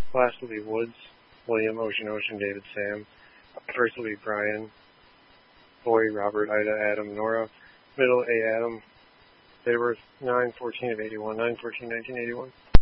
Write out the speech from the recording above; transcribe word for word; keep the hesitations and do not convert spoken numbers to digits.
Last will be Woods, William, Ocean, Ocean, David, Sam. First will be Brian, Boy, Robert, Ida, Adam, Nora. Middle, A, Adam. Date of birth, nine fourteen of eighty-one, nine fourteen nineteen eighty-one.